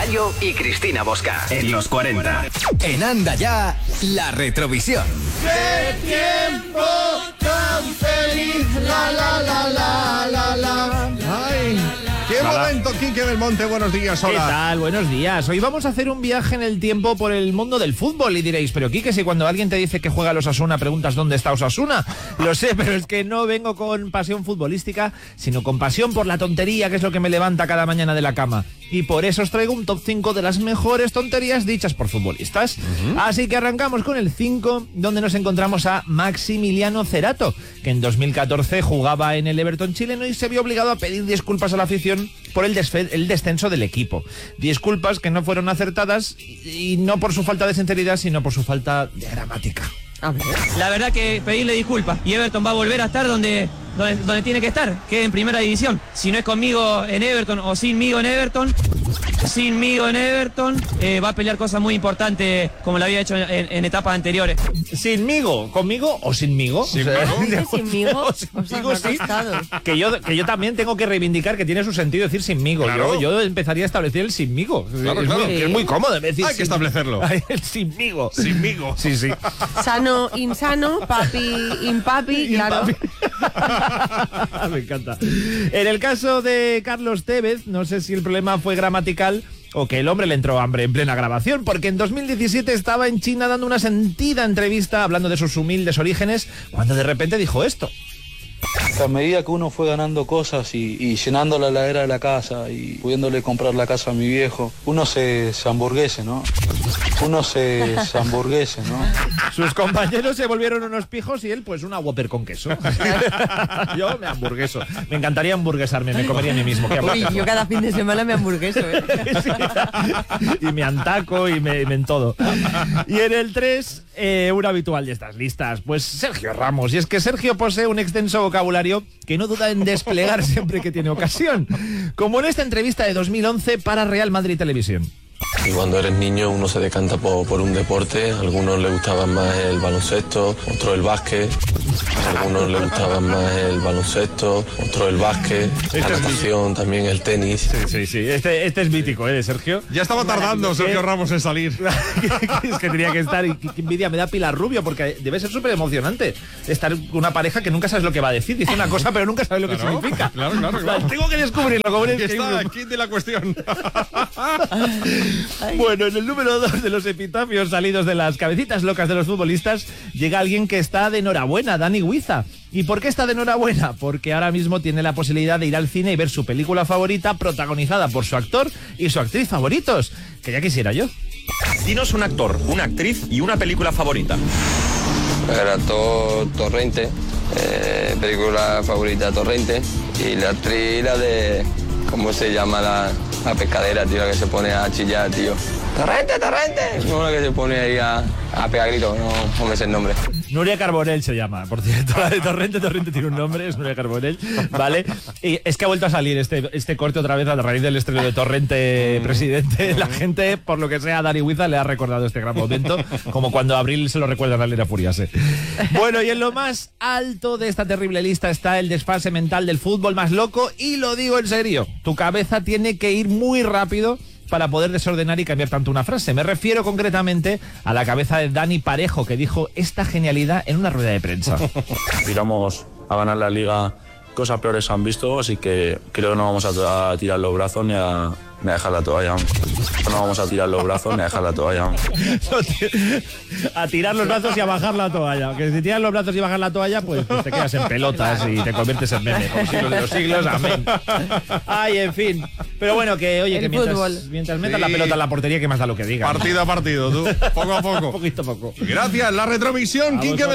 Gallo y Cristina Bosca. En los 40. En Anda Ya, la retrovisión. ¡Qué tiempo tan feliz! La, la, la, la, la, la. ¡Ay! ¡Qué momento, Quique Belmonte! Buenos días, hola. ¿Qué tal? Buenos días. Hoy vamos a hacer un viaje en el tiempo por el mundo del fútbol y diréis, pero Quique, si cuando alguien te dice que juega al Osasuna preguntas dónde está Osasuna. Lo sé, pero es que no vengo con pasión futbolística, sino con pasión por la tontería, que es lo que me levanta cada mañana de la cama. Y por eso os traigo un top 5 de las mejores tonterías dichas por futbolistas. Así que arrancamos con el 5, donde nos encontramos a Maximiliano Cerato, que en 2014 jugaba en el Everton chileno y se vio obligado a pedir disculpas a la afición por el descenso del equipo. Disculpas que no fueron acertadas y no por su falta de sinceridad, sino por su falta de gramática. La verdad que pedirle disculpas. Y Everton va a volver a estar donde tiene que estar, que es en primera división. Si no es conmigo en Everton o sinmigo en Everton, va a pelear cosas muy importantes como lo había hecho en etapas anteriores. ¿Sinmigo? ¿Conmigo o sinmigo? ¿Sinmigo? Sinmigo, sí. Que yo también tengo que reivindicar que tiene su sentido decir sinmigo. Claro. Yo empezaría a establecer el sinmigo. Claro. Es muy cómodo decir. Hay que establecerlo. El sinmigo. Sinmigo. Sí. Sano, insano, papi, impapi, claro. Me encanta. En el caso de Carlos Tevez, no sé si el problema fue gramatical o que el hombre le entró hambre en plena grabación, porque en 2017 estaba en China dando una sentida entrevista hablando de sus humildes orígenes, cuando de repente dijo esto. A medida que uno fue ganando cosas y llenando la heladera de la casa y pudiéndole comprar la casa a mi viejo, uno se hamburguese, ¿no? Sus compañeros se volvieron unos pijos y él, pues, una Whopper con queso. Yo me hamburgueso. Me encantaría hamburguesarme, me comería a mí mismo. Uy, yo cada fin de semana me hamburgueso, ¿eh? Sí. Y me antaco y me en todo. Y en el 3, un habitual de estas listas, pues Sergio Ramos. Y es que Sergio posee un extenso vocabulario que no duda en desplegar siempre que tiene ocasión, como en esta entrevista de 2011 para Real Madrid Televisión. Y cuando eres niño uno se decanta por un deporte, a algunos les gustaba más el baloncesto, otros el básquet, a algunos les gustaba más el baloncesto, otros el básquet, la natación, también el tenis. Sí. Este es mítico, de Sergio. Ya estaba tardando Sergio Ramos en salir. Es que tenía que estar, y qué envidia me da Pilar Rubio, porque debe ser súper emocionante estar con una pareja que nunca sabes lo que va a decir. Dice una cosa, pero nunca sabes lo que significa. Claro. Tengo que descubrirlo. Aquí está, aquí de la cuestión. Bueno, en el número 2 de los epitafios salidos de las cabecitas locas de los futbolistas llega alguien que está de enhorabuena, Dani Huiza. ¿Y por qué está de enhorabuena? Porque ahora mismo tiene la posibilidad de ir al cine y ver su película favorita protagonizada por su actor y su actriz favoritos, que ya quisiera yo. Dinos un actor, una actriz y una película favorita. El actor Torrente, película favorita Torrente, y la actriz la de... ¿Cómo se llama la pescadera, tío? La que se pone a chillar, tío. ¡Torrente! No, la que se pone ahí a pegar gritos, no me sé el nombre. Nuria Carbonell se llama, por cierto, la de Torrente tiene un nombre, es Nuria Carbonell, ¿vale? Y es que ha vuelto a salir este corte otra vez a raíz del estreno de Torrente presidente. La gente, por lo que sea, a Dani Huiza le ha recordado este gran momento, como cuando a Abril se lo recuerda a Valera Furiase. Bueno, y en lo más alto de esta terrible lista está el desfase mental del fútbol más loco, y lo digo en serio, tu cabeza tiene que ir muy rápido para poder desordenar y cambiar tanto una frase. Me refiero concretamente a la cabeza de Dani Parejo, que dijo esta genialidad en una rueda de prensa. Aspiramos a ganar la Liga, cosas peores han visto, así que creo que no vamos a tirar los brazos ni a dejar la toalla. No vamos a tirar los brazos ni a dejar la toalla. A tirar los brazos y a bajar la toalla. Que si tiras los brazos y bajas la toalla, pues te quedas en pelotas y te conviertes en meme. Por siglos de los siglos, amén. Ay, en fin. Pero bueno, que oye, que mientras metas la pelota en la portería, que más da lo que diga. Partido a partido, tú. Poco a poco. Poquito a poco. Gracias, la retrovisión, Quique.